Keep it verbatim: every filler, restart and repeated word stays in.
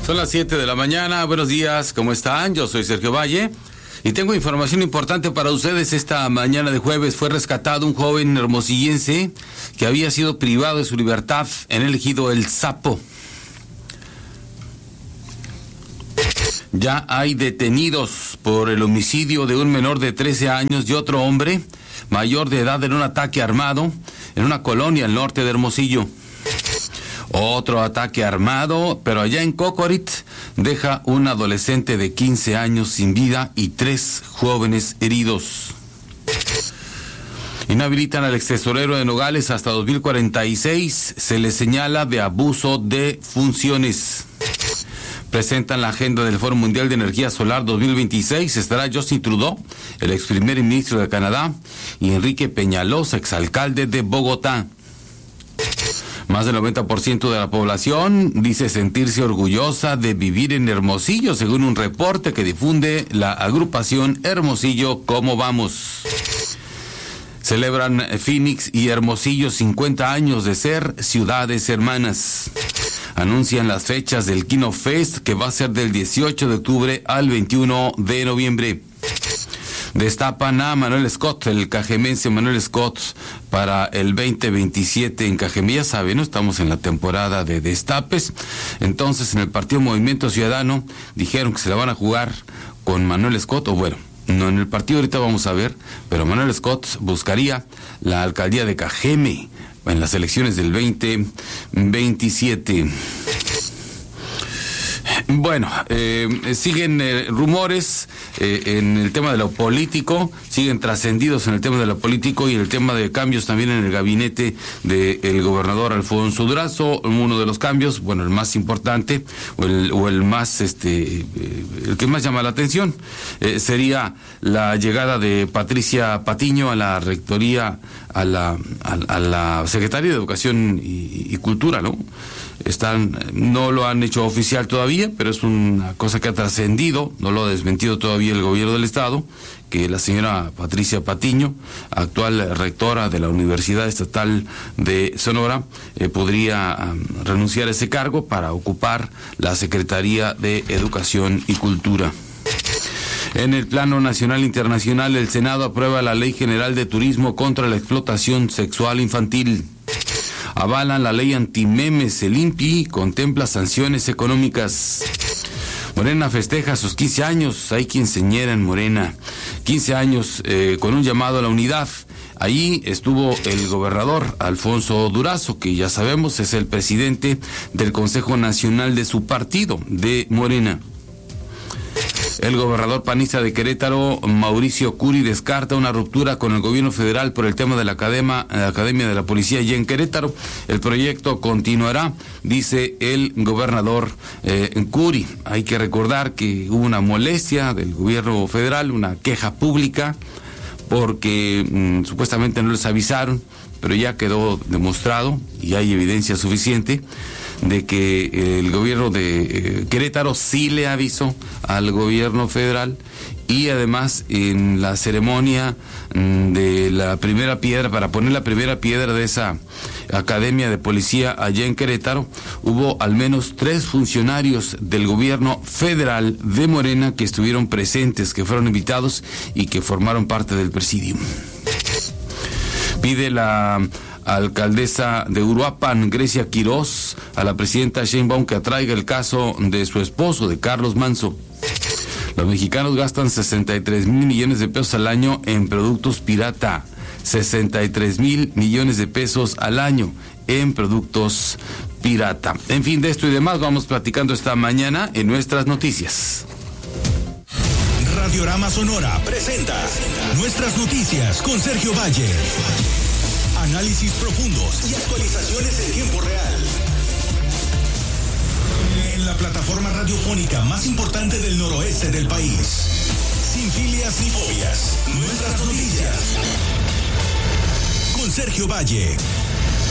Son las siete de la mañana, buenos días, ¿cómo están? Yo soy Sergio Valle y tengo información importante para ustedes. Esta mañana de jueves fue rescatado un joven hermosillense que había sido privado de su libertad en el ejido El Sapo. Ya hay detenidos por el homicidio de un menor de trece años y otro hombre mayor de edad en un ataque armado en una colonia al norte de Hermosillo. Otro ataque armado, pero allá en Cocorit, deja un adolescente de quince años sin vida y tres jóvenes heridos. Inhabilitan al extesorero de Nogales hasta dos mil cuarenta y seis, se le señala de abuso de funciones. Presentan la agenda del Foro Mundial de Energía Solar dos mil veintiséis, estará Justin Trudeau, el ex primer ministro de Canadá, y Enrique Peñalosa, exalcalde de Bogotá. Más del noventa por ciento de la población dice sentirse orgullosa de vivir en Hermosillo, según un reporte que difunde la agrupación Hermosillo ¿Cómo vamos? Celebran Phoenix y Hermosillo cincuenta años de ser ciudades hermanas. Anuncian las fechas del Kino Fest, que va a ser del dieciocho de octubre al veintiuno de noviembre. Destapan a Manuel Scott, el cajemense Manuel Scott, para el veinte veintisiete en Cajeme. Ya saben, ¿no? Estamos en la temporada de destapes. Entonces, en el partido Movimiento Ciudadano dijeron que se la van a jugar con Manuel Scott, o bueno, no en el partido ahorita vamos a ver, pero Manuel Scott buscaría la alcaldía de Cajeme en las elecciones del veinte veintisiete. Bueno, eh, siguen eh, rumores eh, en el tema de lo político, siguen trascendidos en el tema de lo político y el tema de cambios también en el gabinete del gobernador Alfonso Durazo. Uno de los cambios, bueno, el más importante o el, o el más, este, eh, el que más llama la atención, eh, sería la llegada de Patricia Patiño a la rectoría, a la, a, a la Secretaría de Educación y, y Cultura, ¿no? Están, no lo han hecho oficial todavía, pero es una cosa que ha trascendido, no lo ha desmentido todavía el gobierno del estado, que la señora Patricia Patiño, actual rectora de la Universidad Estatal de Sonora, eh, podría um, renunciar a ese cargo para ocupar la Secretaría de Educación y Cultura. En el plano nacional e internacional, el Senado aprueba la Ley General de Turismo contra la explotación sexual infantil. Avalan la ley antimemes, el I N P I contempla sanciones económicas. Morena festeja sus quince años, hay quien señera en Morena. quince años eh, con un llamado a la unidad. Allí estuvo el gobernador Alfonso Durazo, que ya sabemos es el presidente del Consejo Nacional de su partido, de Morena. El gobernador panista de Querétaro, Mauricio Curi, descarta una ruptura con el gobierno federal por el tema de la Academia, la Academia de la Policía allá en Querétaro. El proyecto continuará, dice el gobernador eh, Curi. Hay que recordar que hubo una molestia del gobierno federal, una queja pública, porque mmm, supuestamente no les avisaron, pero ya quedó demostrado y hay evidencia suficiente de que el gobierno de eh, Querétaro sí le avisó al gobierno federal, y además en la ceremonia mm, de la primera piedra, para poner la primera piedra de esa academia de policía allá en Querétaro, hubo al menos tres funcionarios del gobierno federal de Morena que estuvieron presentes, que fueron invitados y que formaron parte del presidium. Pide la alcaldesa de Uruapan, Grecia Quirós, a la presidenta Sheinbaum que atraiga el caso de su esposo, de Carlos Manso. Los mexicanos gastan sesenta y tres mil millones de pesos al año en productos pirata. sesenta y tres mil millones de pesos al año en productos pirata. En fin, de esto y demás vamos platicando esta mañana en nuestras noticias. Radiorama Sonora presenta Nuestras Noticias con Sergio Valle. Análisis profundos y actualizaciones en tiempo real. En la plataforma radiofónica más importante del noroeste del país. Sin filias ni fobias. Nuestras Noticias. Con Sergio Valle.